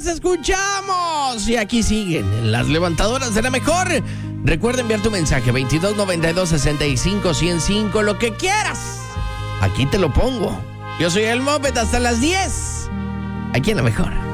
escuchamos. Y aquí siguen las levantadoras de la mejor. Recuerda enviar tu mensaje 2292-65-105, lo que quieras. Aquí te lo pongo. Yo soy el Moped hasta las 10. Aquí en la mejor.